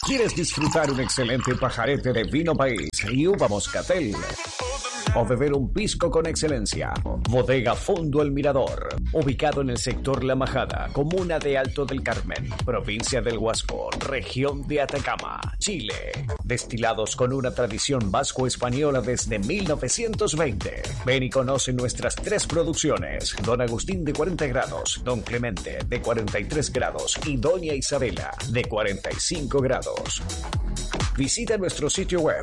¿Quieres disfrutar un excelente pajarete de vino país y uva moscatel? ¿O beber un pisco con excelencia? Bodega Fondo El Mirador, ubicado en el sector La Majada, comuna de Alto del Carmen, provincia del Huasco, región de Atacama, Chile. Destilados con una tradición vasco-española desde 1920. Ven y conoce nuestras 3 producciones: Don Agustín de 40 grados, Don Clemente de 43 grados y Doña Isabela de 45 grados. Visita nuestro sitio web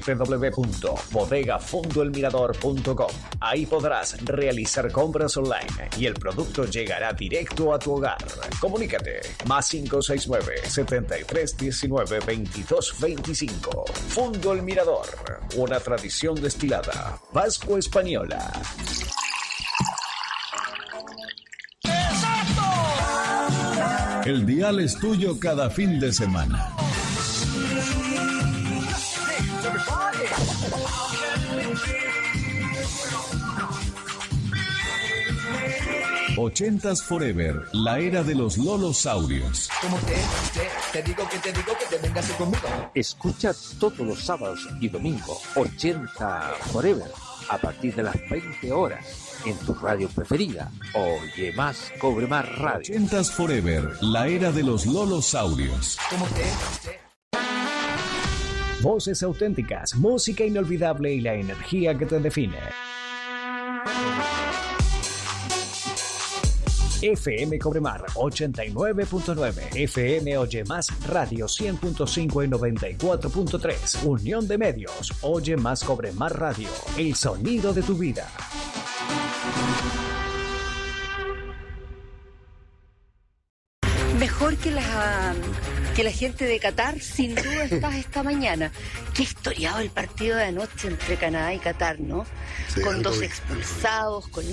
www.bodegafondoelmirador.com. Ahí podrás realizar compras online y el producto llegará directo a tu hogar. Comunícate +569 7319 2225. Fondo El Mirador, una tradición destilada vasco-española. El dial es tuyo cada fin de semana. Ochentas Forever, la era de los lolosaurios. ¿Cómo te digo que te vengas conmigo? Escucha todos los sábados y domingos 80 Forever a partir de las 20 horas en tu radio preferida. Oye Más, Cobre Más Radio. Ochentas Forever, la era de los lolosaurios. ¿Cómo Voces auténticas, música inolvidable y la energía que te define. FM Cobremar 89.9, FM Oye Más Radio 100.5 y 94.3, Unión de Medios, Oye Más Cobremar Radio, el sonido de tu vida. Mejor que la gente de Qatar, sin duda, está esta mañana. Qué historiado el partido de anoche entre Canadá y Qatar, ¿no? Sí, con 2 expulsados, con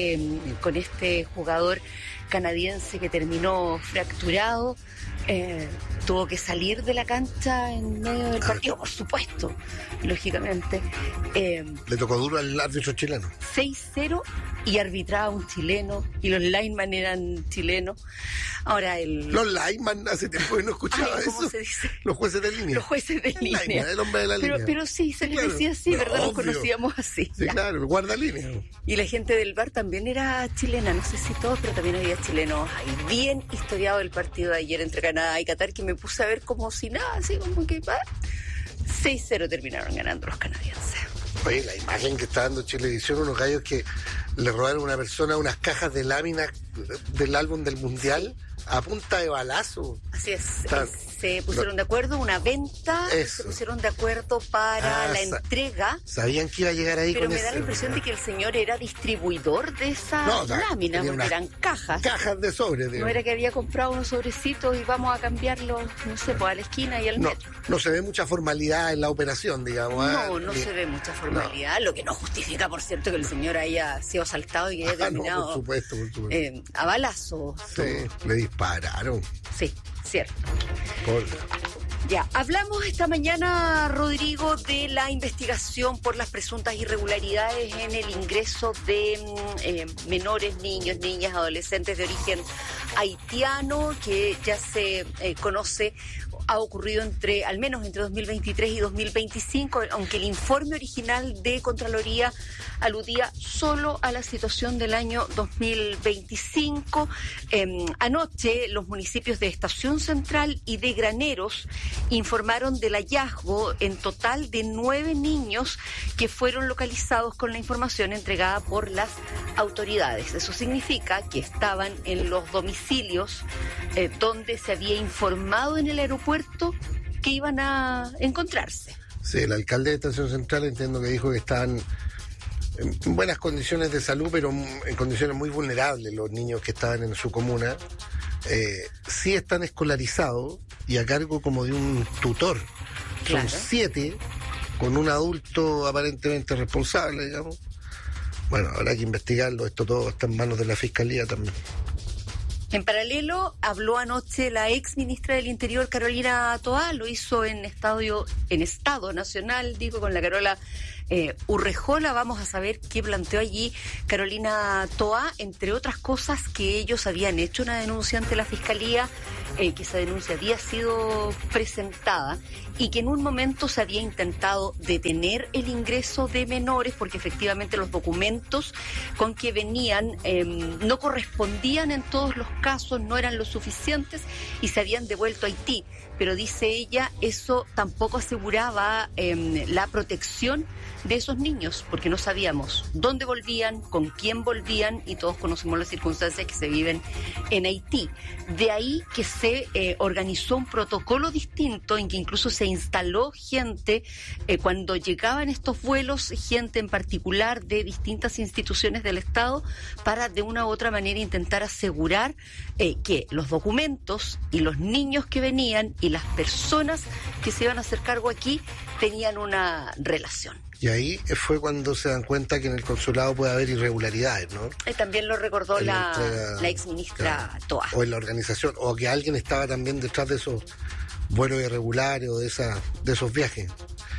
este jugador canadiense que terminó fracturado. Tuvo que salir de la cancha en medio del partido, por supuesto, lógicamente. Le tocó duro al árbitro chileno. 6-0 y arbitraba un chileno y los linemen eran chilenos. Ahora los linemen, hace tiempo que no escuchaba eso. ¿Cómo se dice? Los jueces de línea. Los jueces de línea. Lineman, el hombre de la línea. Pero sí, se les decía así, ¿verdad? Los conocíamos así. Sí, claro, el guardalínea. Y la gente del bar también era chilena, no sé si todos, pero también había chilenos ahí. Bien historiado el partido de ayer entre Canadá y Qatar, que me puse a ver como si nada, así como que 6-0 terminaron ganando los canadienses. Oye, la imagen que está dando Chilevisión, unos gallos que le robaron a una persona unas cajas de láminas del álbum del Mundial a punta de balazo. Así es. Se pusieron de acuerdo, una venta, se pusieron de acuerdo para la entrega. Sabían que iba a llegar ahí, pero me da la impresión de que el señor era distribuidor de esas láminas, porque eran cajas. Cajas de sobres, no era que había comprado unos sobrecitos y vamos a cambiarlos, no sé, pues a la esquina y al metro. No se ve mucha formalidad en la operación, digamos. No se ve mucha formalidad, lo que no justifica, por cierto, que el señor haya sido asaltado y haya terminado por supuesto. A balazos. Sí, le dispararon. Sí, cierto. Ya, hablamos esta mañana, Rodrigo, de la investigación por las presuntas irregularidades en el ingreso de menores, niños, niñas, adolescentes de origen haitiano, que ya se conoce ha ocurrido al menos entre 2023 y 2025, aunque el informe original de Contraloría aludía solo a la situación del año 2025. Anoche los municipios de Estación Central y de Graneros informaron del hallazgo en total de 9 niños que fueron localizados con la información entregada por las autoridades. Eso significa que estaban en los domicilios donde se había informado en el aeropuerto que iban a encontrarse. Sí, el alcalde de Estación Central entiendo que dijo que estaban en buenas condiciones de salud, pero en condiciones muy vulnerables los niños que estaban en su comuna. Sí están escolarizados y a cargo como de un tutor. Claro. Son 7, con un adulto aparentemente responsable, digamos. Bueno, habrá que investigarlo, esto todo está en manos de la Fiscalía también. En paralelo, habló anoche la ex ministra del Interior, Carolina Toá, lo hizo en Estado Nacional, digo, con la Carola Urrejola. Vamos a saber qué planteó allí Carolina Toá, entre otras cosas que ellos habían hecho una denuncia ante la Fiscalía que esa denuncia había sido presentada y que en un momento se había intentado detener el ingreso de menores porque efectivamente los documentos con que venían no correspondían en todos los casos, no eran lo suficientes y se habían devuelto a Haití. Pero dice ella, eso tampoco aseguraba la protección de esos niños, porque no sabíamos dónde volvían, con quién volvían, y todos conocemos las circunstancias que se viven en Haití. De ahí que se organizó un protocolo distinto en que incluso se instaló gente, cuando llegaban estos vuelos, gente en particular de distintas instituciones del Estado, para de una u otra manera intentar asegurar que los documentos y los niños que venían y las personas que se iban a hacer cargo aquí tenían una relación. Y ahí fue cuando se dan cuenta que en el consulado puede haber irregularidades, ¿no? También lo recordó la exministra Toa. O en la organización, o que alguien estaba también detrás de esos vuelos irregulares o de esos viajes.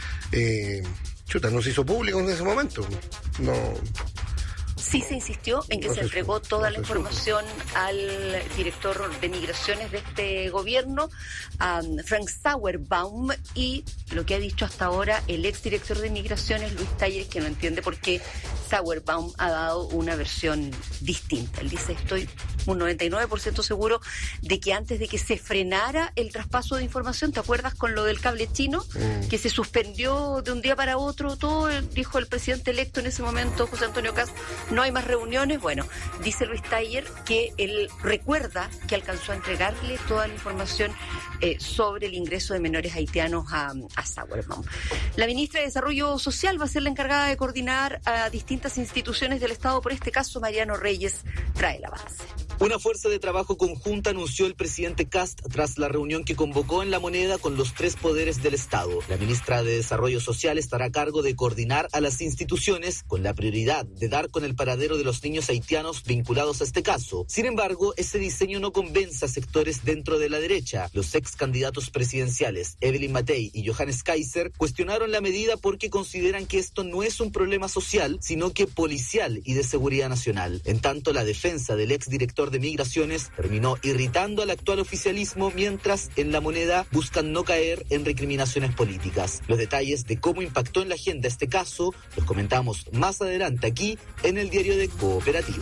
No se hizo público en ese momento. No. Sí se insistió en que se entregó toda la información al director de migraciones de este gobierno, a Frank Sauerbaum, y lo que ha dicho hasta ahora el exdirector de migraciones, Luis Taller, que no entiende por qué Sauerbaum ha dado una versión distinta. Él dice, estoy un 99% seguro de que antes de que se frenara el traspaso de información, ¿te acuerdas con lo del cable chino? Que se suspendió de un día para otro, todo, dijo el presidente electo en ese momento, José Antonio Kast, no hay más reuniones. Bueno, dice Luis Taller que él recuerda que alcanzó a entregarle toda la información sobre el ingreso de menores haitianos a Sauerbaum. La ministra de Desarrollo Social va a ser la encargada de coordinar a distintas instituciones del Estado. Por este caso, Mariano Reyes trae el avance. Una fuerza de trabajo conjunta anunció el presidente Kast tras la reunión que convocó en La Moneda con los tres poderes del Estado. La ministra de Desarrollo Social estará a cargo de coordinar a las instituciones con la prioridad de dar con el paradero de los niños haitianos vinculados a este caso. Sin embargo, ese diseño no convence a sectores dentro de la derecha. Los ex candidatos presidenciales Evelyn Matei y Johannes Kaiser cuestionaron la medida porque consideran que esto no es un problema social, sino que policial y de seguridad nacional. En tanto, la defensa del exdirector de Migraciones terminó irritando al actual oficialismo, mientras en La Moneda buscan no caer en recriminaciones políticas. Los detalles de cómo impactó en la agenda este caso los comentamos más adelante aquí en el diario de Cooperativa.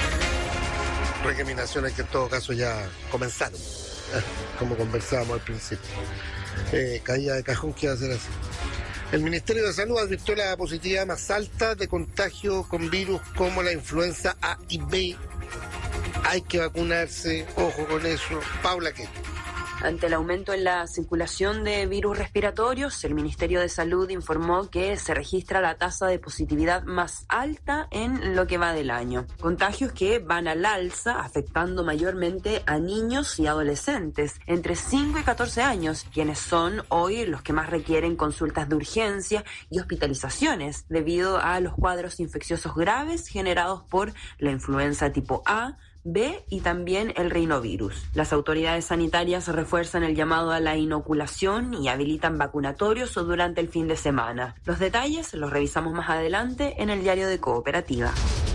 Recriminaciones que en todo caso ya comenzaron, como conversábamos al principio. Caída de cajón que va a ser así. El Ministerio de Salud advirtió la positividad más alta de contagio con virus como la influenza A y B. Hay que vacunarse, ojo con eso. Paula, ¿qué? Ante el aumento en la circulación de virus respiratorios, el Ministerio de Salud informó que se registra la tasa de positividad más alta en lo que va del año. Contagios que van al alza, afectando mayormente a niños y adolescentes entre 5 y 14 años, quienes son hoy los que más requieren consultas de urgencia y hospitalizaciones debido a los cuadros infecciosos graves generados por la influenza tipo A, B y también el rinovirus. Las autoridades sanitarias refuerzan el llamado a la inoculación y habilitan vacunatorios durante el fin de semana. Los detalles los revisamos más adelante en el diario de Cooperativa.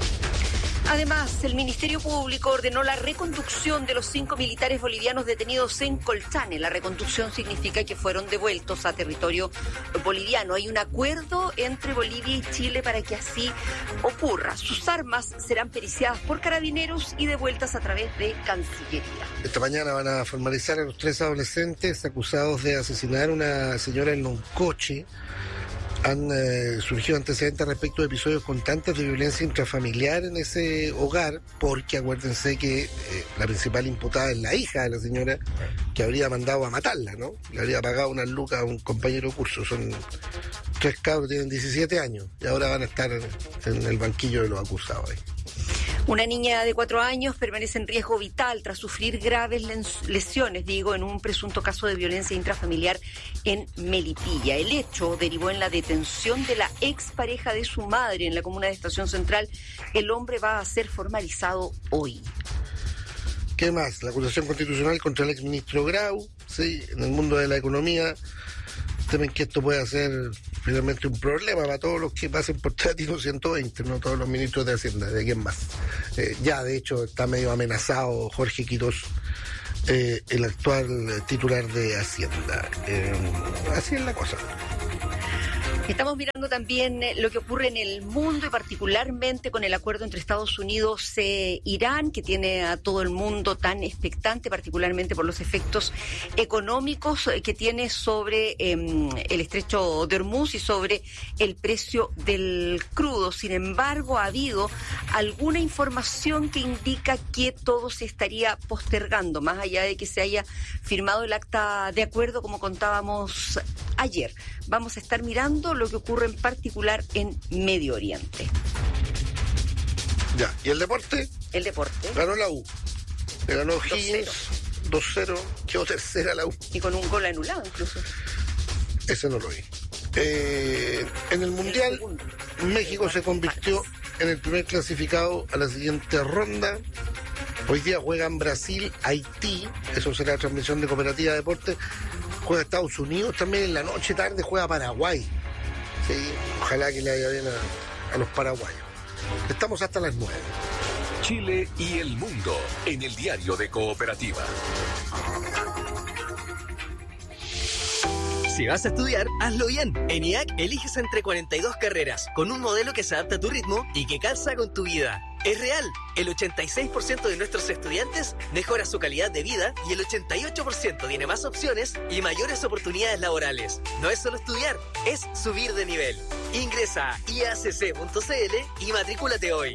Además, el Ministerio Público ordenó la reconducción de los 5 militares bolivianos detenidos en Colchane. La reconducción significa que fueron devueltos a territorio boliviano. Hay un acuerdo entre Bolivia y Chile para que así ocurra. Sus armas serán periciadas por carabineros y devueltas a través de Cancillería. Esta mañana van a formalizar a los 3 adolescentes acusados de asesinar a una señora en Loncoche. Han surgido antecedentes respecto de episodios constantes de violencia intrafamiliar en ese hogar, porque acuérdense que la principal imputada es la hija de la señora, que habría mandado a matarla, ¿no? Le habría pagado unas lucas a un compañero de curso. Son 3 cabros, tienen 17 años y ahora van a estar en el banquillo de los acusados ahí. Una niña de 4 años permanece en riesgo vital tras sufrir graves lesiones, en un presunto caso de violencia intrafamiliar en Melipilla. El hecho derivó en la detención de la expareja de su madre en la comuna de Estación Central. El hombre va a ser formalizado hoy. ¿Qué más? La acusación constitucional contra el exministro Grau, sí, en el mundo de la economía. Temen que esto pueda ser finalmente un problema para todos los que pasen por Tratino 120, no todos los ministros de Hacienda, de quién más. Ya, de hecho, está medio amenazado Jorge Quirós el actual titular de Hacienda. Así es la cosa. Estamos mirando también lo que ocurre en el mundo y particularmente con el acuerdo entre Estados Unidos e Irán, que tiene a todo el mundo tan expectante, particularmente por los efectos económicos que tiene sobre el estrecho de Hormuz y sobre el precio del crudo. Sin embargo, ha habido alguna información que indica que todo se estaría postergando, más allá de que se haya firmado el acta de acuerdo, como contábamos ayer. Vamos a estar mirando lo que ocurre en particular en Medio Oriente. Ya, ¿y el deporte? El deporte. Ganó la U. Le ganó Higgins 2-0, quedó tercera la U. Y con un gol anulado incluso. Ese no lo vi. En el Mundial, México se convirtió en el primer clasificado a la siguiente ronda. Hoy día juegan Brasil, Haití, eso será transmisión de Cooperativa Deportes. Juega Estados Unidos también en la noche, tarde juega Paraguay. Sí, ojalá que le vaya bien a los paraguayos. Estamos hasta las 9. Chile y el mundo en el diario de Cooperativa. Si vas a estudiar, hazlo bien. En IAC eliges entre 42 carreras, con un modelo que se adapta a tu ritmo y que calza con tu vida. Es real, el 86% de nuestros estudiantes mejora su calidad de vida y el 88% tiene más opciones y mayores oportunidades laborales. No es solo estudiar, es subir de nivel. Ingresa a iacc.cl y matrículate hoy.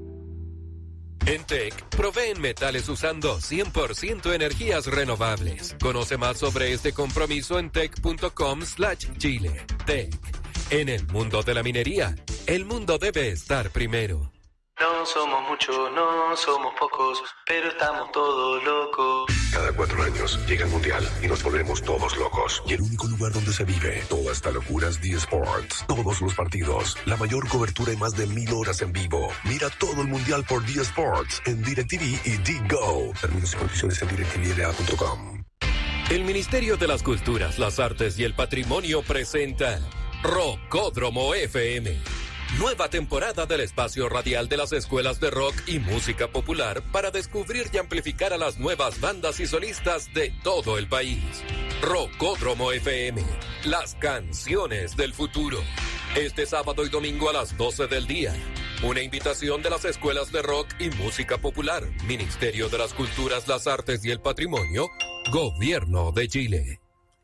En TEC, proveen metales usando 100% energías renovables. Conoce más sobre este compromiso en tec.com/Chile. TEC. En el mundo de la minería, el mundo debe estar primero. No somos muchos, no somos pocos, pero estamos todos locos. Cada 4 años llega el Mundial y nos volvemos todos locos. Y el único lugar donde se vive toda esta locura es D Sports. Todos los partidos, la mayor cobertura y más de 1000 horas en vivo. Mira todo el Mundial por D Sports en DirecTV y D-Go. Términos y condiciones en directvla.com. El Ministerio de las Culturas, las Artes y el Patrimonio presenta Rockódromo FM. Nueva temporada del espacio radial de las escuelas de rock y música popular para descubrir y amplificar a las nuevas bandas y solistas de todo el país. Rockódromo FM, las canciones del futuro. Este sábado y domingo a las 12 del día. Una invitación de las escuelas de rock y música popular, Ministerio de las Culturas, las Artes y el Patrimonio, Gobierno de Chile.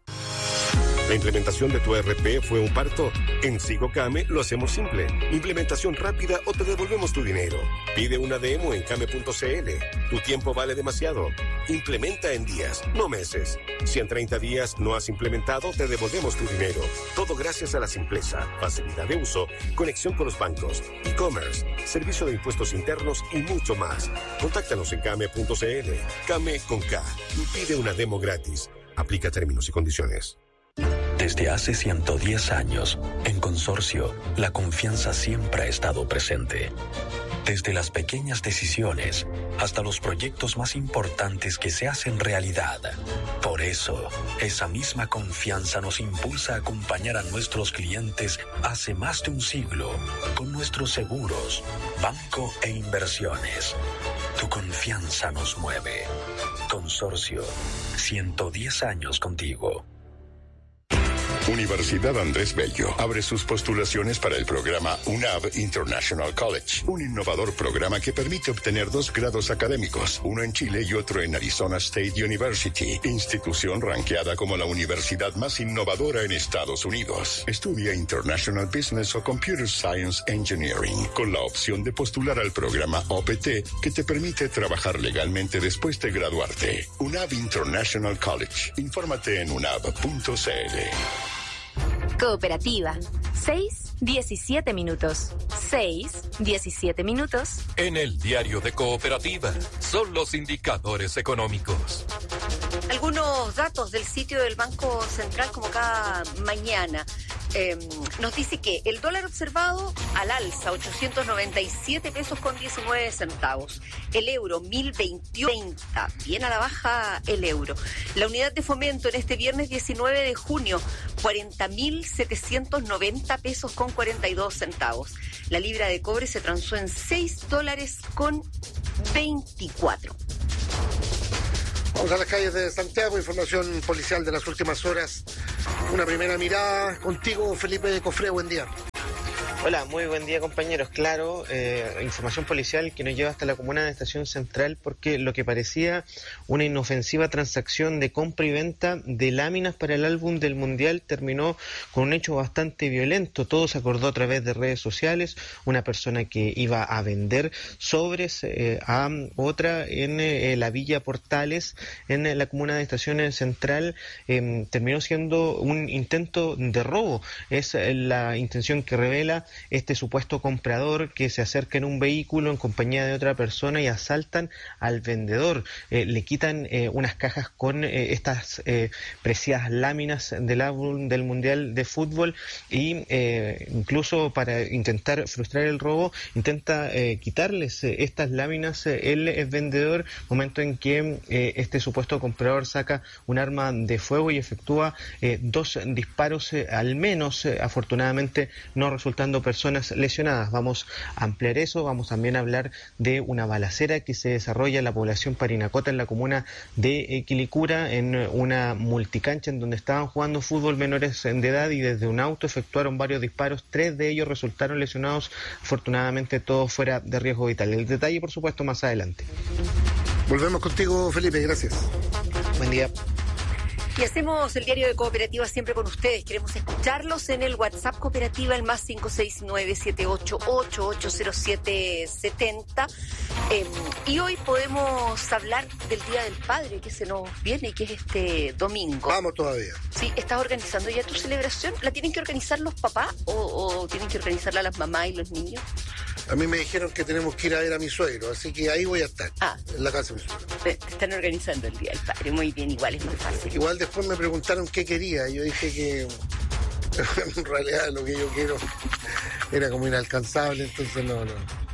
¿La implementación de tu ERP fue un parto? En SigoCame lo hacemos simple. Implementación rápida o te devolvemos tu dinero. Pide una demo en came.cl. Tu tiempo vale demasiado. Implementa en días, no meses. Si en 30 días no has implementado, te devolvemos tu dinero. Todo gracias a la simpleza, facilidad de uso, conexión con los bancos, e-commerce, servicio de impuestos internos y mucho más. Contáctanos en came.cl. Came con K. Y pide una demo gratis. Aplica términos y condiciones. Desde hace 110 años, en Consorcio, la confianza siempre ha estado presente. Desde las pequeñas decisiones hasta los proyectos más importantes que se hacen realidad. Por eso, esa misma confianza nos impulsa a acompañar a nuestros clientes hace más de un siglo con nuestros seguros, banco e inversiones. Tu confianza nos mueve. Consorcio, 110 años contigo. Universidad Andrés Bello abre sus postulaciones para el programa UNAV International College, un innovador programa que permite obtener 2 grados académicos, uno en Chile y otro en Arizona State University, institución ranqueada como la universidad más innovadora en Estados Unidos. Estudia International Business o Computer Science Engineering, con la opción de postular al programa OPT, que te permite trabajar legalmente después de graduarte. UNAV International College. Infórmate en unav.cl. Cooperativa. 6:17 minutos. 6:17 minutos. En el diario de Cooperativa son los indicadores económicos. Algunos datos del sitio del Banco Central, como cada mañana. Nos dice que el dólar observado al alza, 897 pesos con 19 centavos. El euro, 1020, bien a la baja el euro. La unidad de fomento en este viernes 19 de junio, 40.790 pesos con 42 centavos. La libra de cobre se transó en $6.24. Vamos a las calles de Santiago, información policial de las últimas horas. Una primera mirada contigo, Felipe Cofré, buen día. Hola, muy buen día compañeros. Claro, información policial que nos lleva hasta la comuna de Estación Central porque lo que parecía una inofensiva transacción de compra y venta de láminas para el álbum del Mundial terminó con un hecho bastante violento. Todo se acordó a través de redes sociales. Una persona que iba a vender sobres a otra en la Villa Portales, en la comuna de Estación Central, terminó siendo un intento de robo. Es la intención que revela este supuesto comprador, que se acerca en un vehículo en compañía de otra persona y asaltan al vendedor. Le quitan unas cajas con estas preciadas láminas del álbum del Mundial de Fútbol y incluso para intentar frustrar el robo intenta quitarles estas láminas el vendedor, momento en que este supuesto comprador saca un arma de fuego y efectúa 2 disparos al menos, afortunadamente no resultando personas lesionadas. Vamos a ampliar eso, vamos también a hablar de una balacera que se desarrolla en la población Parinacota, en la comuna de Quilicura, en una multicancha en donde estaban jugando fútbol menores de edad y desde un auto efectuaron varios disparos, 3 de ellos resultaron lesionados, afortunadamente todos fuera de riesgo vital. El detalle, por supuesto, más adelante. Volvemos contigo, Felipe, gracias. Buen día. Y hacemos el diario de Cooperativa siempre con ustedes. Queremos escucharlos en el WhatsApp Cooperativa, el más 569-78880770. Y hoy podemos hablar del Día del Padre que se nos viene y que es este domingo. Vamos todavía. Sí, ¿estás organizando ya tu celebración? ¿La tienen que organizar los papás o tienen que organizarla las mamás y los niños? A mí me dijeron que tenemos que ir a ver a mi suegro, así que ahí voy a estar, en la casa de mi suegro. Están organizando el Día del Padre, muy bien, igual es más fácil. Igual después me preguntaron qué quería, y yo dije que en realidad lo que yo quiero era como inalcanzable, entonces no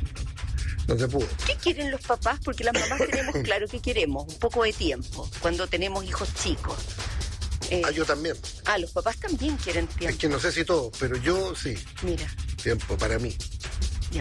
se pudo. ¿Qué quieren los papás? Porque las mamás tenemos claro que queremos, un poco de tiempo, cuando tenemos hijos chicos. Yo también. Los papás también quieren tiempo. Es que no sé si todos, pero yo sí. Mira. Tiempo para mí. Ya.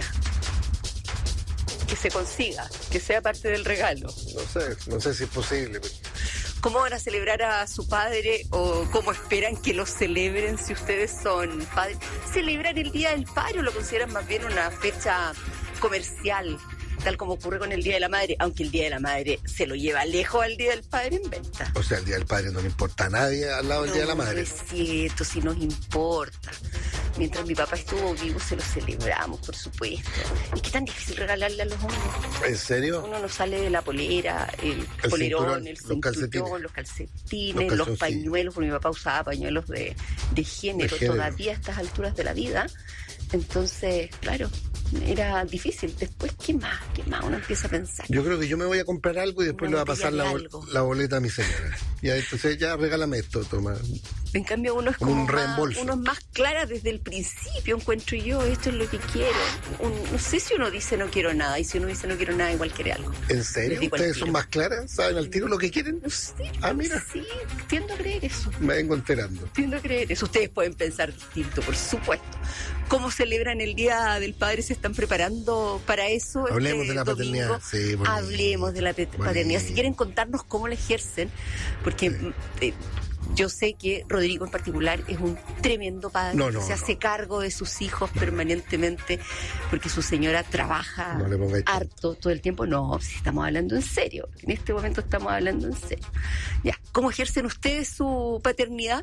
Que se consiga, que sea parte del regalo. No sé si es posible. Pero... ¿Cómo van a celebrar a su padre o cómo esperan que lo celebren si ustedes son padres? ¿Celebran el Día del Padre o lo consideran más bien una fecha comercial, tal como ocurre con el Día de la Madre, aunque el Día de la Madre se lo lleva lejos al Día del Padre en venta? O sea, el Día del Padre no le importa a nadie al lado del Día de la Madre. No es cierto, sí nos importa. Mientras mi papá estuvo vivo se lo celebramos, por supuesto. ¿Y qué tan difícil regalarle a los hombres? ¿En serio? Uno no sale de la polera, el polerón, el cinturón, los calcetines, los pañuelos, porque mi papá usaba pañuelos de género todavía a estas alturas de la vida. Entonces, claro, era difícil. Después, ¿qué más? Uno empieza a pensar. Yo creo que yo me voy a comprar algo y después le va a pasar la boleta a mi señora. Ya, entonces ya regálame esto, toma. En cambio uno es como un reembolso. Uno es más clara desde el principio, encuentro yo, esto es lo que quiero. No sé si uno dice no quiero nada, y si uno dice no quiero nada, igual quiere algo. ¿En serio? ¿Ustedes son más claras? ¿Saben al tiro lo que quieren? No sé. Mira. Sí, tiendo a creer eso. Me vengo enterando. Tiendo a creer eso. Ustedes pueden pensar distinto, por supuesto. ¿Cómo celebran el Día del Padre? ¿Se están preparando para eso? Hablemos de la paternidad. Sí, bueno. Hablemos de la paternidad. Si quieren contarnos cómo la ejercen, porque yo sé que Rodrigo en particular es un tremendo padre. Se hace cargo de sus hijos permanentemente porque su señora trabaja harto todo el tiempo. No, si estamos hablando en serio. En este momento estamos hablando en serio. Ya, ¿cómo ejercen ustedes su paternidad?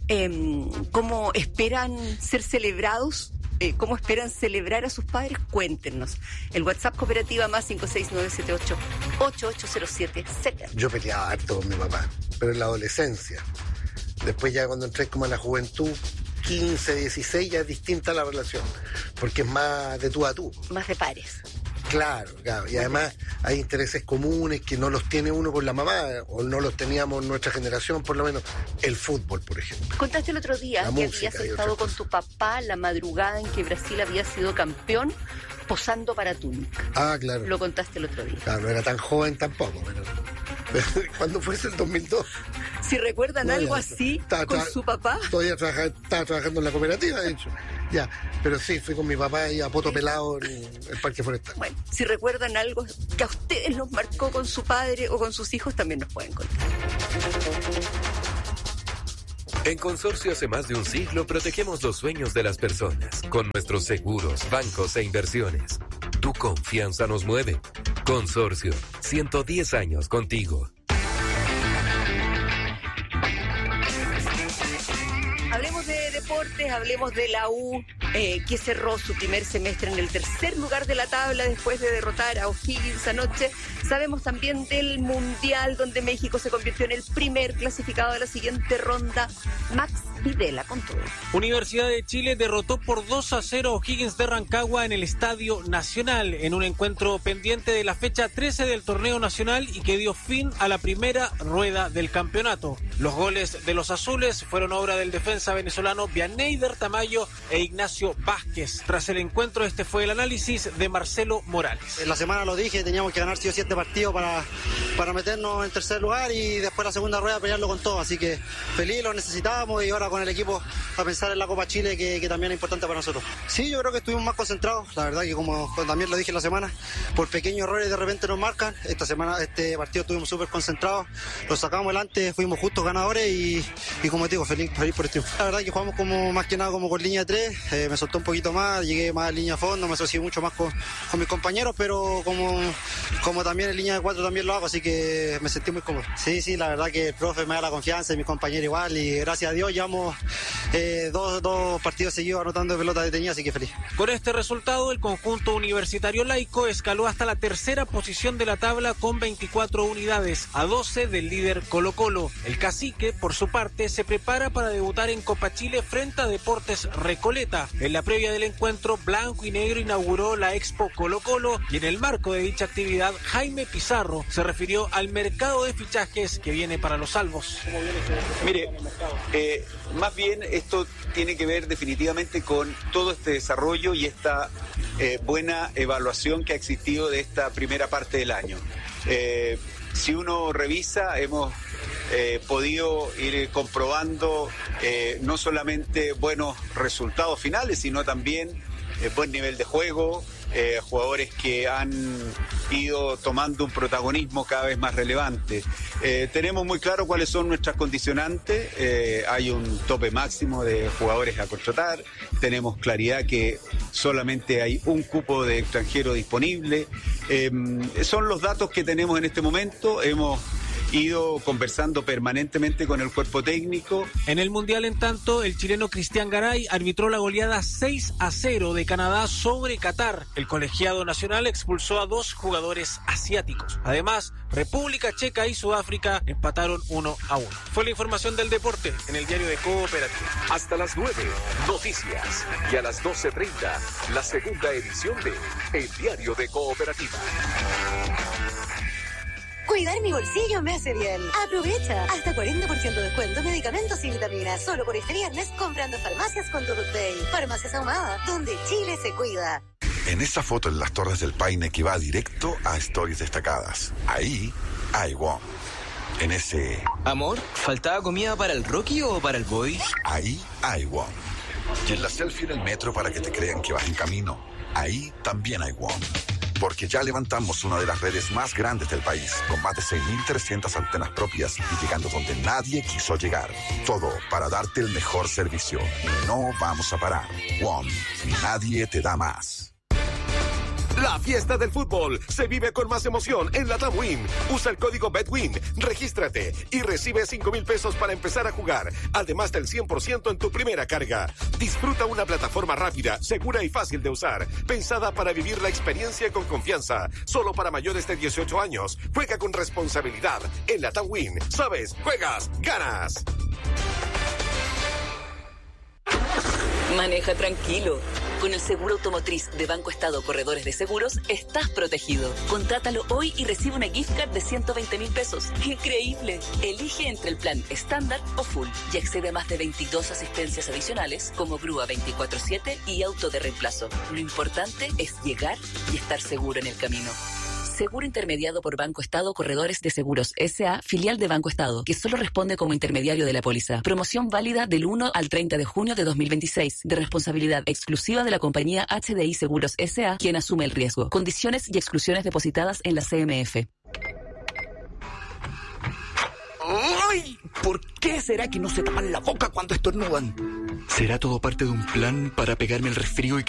¿Cómo esperan ser celebrados? ¿Cómo esperan celebrar a sus padres? Cuéntenos. El WhatsApp Cooperativa más 56978880770. Yo peleaba harto con mi papá, pero en la adolescencia. Después ya cuando entré como en la juventud, 15, 16, ya es distinta la relación, porque es más de tú a tú. Más de pares. Claro. Y además hay intereses comunes que no los tiene uno con la mamá, o no los teníamos en nuestra generación, por lo menos. El fútbol, por ejemplo. Contaste el otro día que habías estado con tu papá la madrugada en que Brasil había sido campeón, posando para Túnica. Claro. Lo contaste el otro día. Claro, no era tan joven tampoco, pero... ¿Cuándo fue eso? ¿El 2002? Si recuerdan algo así con su papá. Todavía estaba trabajando en la cooperativa, de hecho. Ya, pero sí, fui con mi papá y a poto pelado en el Parque Forestal. Bueno, si recuerdan algo que a ustedes los marcó con su padre o con sus hijos, también nos pueden contar. En Consorcio hace más de un siglo protegemos los sueños de las personas con nuestros seguros, bancos e inversiones. Tu confianza nos mueve. Consorcio, 110 años contigo. Hablemos de deportes, hablemos de la U, que cerró su primer semestre en el tercer lugar de la tabla después de derrotar a O'Higgins anoche. Sabemos también del Mundial, donde México se convirtió en el primer clasificado de la siguiente ronda. Max Videla con todo. Universidad de Chile derrotó por 2-0 a O'Higgins de Rancagua en el Estadio Nacional, en un encuentro pendiente de la fecha 13 del torneo nacional y que dio fin a la primera rueda del campeonato. Los goles de los azules fueron obra del defensa venezolano Vianeyder Tamayo e Ignacio Vázquez. Tras el encuentro, este fue el análisis de Marcelo Morales. En la semana lo dije, teníamos que ganar sí o sí este partido para meternos en tercer lugar y después la segunda rueda pelearlo con todo, así que feliz, lo necesitábamos y ahora con el equipo a pensar en la Copa Chile que también es importante para nosotros. Sí, yo creo que estuvimos más concentrados, la verdad que como también lo dije en la semana, por pequeños errores de repente nos marcan. Este partido estuvimos súper concentrados, lo sacamos adelante, fuimos justos ganadores y como te digo, feliz por el triunfo. La verdad que jugamos como más que nada como con línea 3, me soltó un poquito más, llegué más en línea a fondo, me asocié mucho más con mis compañeros, pero como también en línea de 4 también lo hago, así que me sentí muy cómodo. Sí, la verdad que el profe me da la confianza y mis compañeros igual, y gracias a Dios llevamos dos partidos seguidos anotando de pelota detenida, así que feliz. Con este resultado, el conjunto universitario laico escaló hasta la tercera posición de la tabla con 24 unidades, a 12 del líder Colo-Colo. El Cacique, por su parte, se prepara para debutar en Copa Chile frente a Deportes Recoleta. En la previa del encuentro, Blanco y Negro inauguró la Expo Colo-Colo y en el marco de dicha actividad, Jaime Pizarro se refirió al mercado de fichajes que viene para los salvos. Mire, más bien esto tiene que ver definitivamente con todo este desarrollo y esta buena evaluación que ha existido de esta primera parte del año. Si uno revisa, hemos podido ir comprobando no solamente buenos resultados finales, sino también buen nivel de juego, jugadores que han ido tomando un protagonismo cada vez más relevante. Tenemos muy claro cuáles son nuestras condicionantes, hay un tope máximo de jugadores a contratar, tenemos claridad que solamente hay un cupo de extranjero disponible, son los datos que tenemos en este momento. Hemos ido conversando permanentemente con el cuerpo técnico. En el Mundial, en tanto, el chileno Cristian Garay arbitró la goleada 6-0 de Canadá sobre Qatar. El colegiado nacional expulsó a 2 jugadores asiáticos. Además, República Checa y Sudáfrica empataron 1-1. Fue la información del deporte en el diario de Cooperativa. Hasta las 9, noticias. Y a las 12:30, la segunda edición de El Diario de Cooperativa. Cuidar mi bolsillo me hace bien. Aprovecha. Hasta 40% de descuento en medicamentos y vitaminas. Solo por este viernes comprando Farmacias con Product Day. Farmacias Ahumada, donde Chile se cuida. En esa foto en las Torres del Paine que va directo a Stories Destacadas. Ahí hay WOM. En ese... Amor, ¿faltaba comida para el Rocky o para el Body? Ahí hay WOM. Y en la selfie en el metro para que te crean que vas en camino. Ahí también hay WOM. Porque ya levantamos una de las redes más grandes del país, con más de 6.300 antenas propias y llegando donde nadie quiso llegar. Todo para darte el mejor servicio. Y no vamos a parar. WOM. Nadie te da más. La fiesta del fútbol se vive con más emoción en la TAMWIN. Usa el código BETWIN, regístrate y recibe 5,000 pesos para empezar a jugar, además del 100% en tu primera carga. Disfruta una plataforma rápida, segura y fácil de usar, pensada para vivir la experiencia con confianza. Solo para mayores de 18 años. Juega con responsabilidad. En la TAMWIN, sabes, juegas, ganas. Maneja tranquilo. Con el seguro automotriz de Banco Estado Corredores de Seguros, estás protegido. Contrátalo hoy y recibe una gift card de 120,000 pesos. ¡Increíble! Elige entre el plan estándar o full y accede a más de 22 asistencias adicionales como grúa 24/7 y auto de reemplazo. Lo importante es llegar y estar seguro en el camino. Seguro intermediado por Banco Estado Corredores de Seguros S.A., filial de Banco Estado, que solo responde como intermediario de la póliza. Promoción válida del 1 al 30 de junio de 2026, de responsabilidad exclusiva de la compañía HDI Seguros S.A., quien asume el riesgo. Condiciones y exclusiones depositadas en la CMF. ¡Ay! ¿Por qué será que no se tapan la boca cuando estornudan? ¿Será todo parte de un plan para pegarme el resfrío y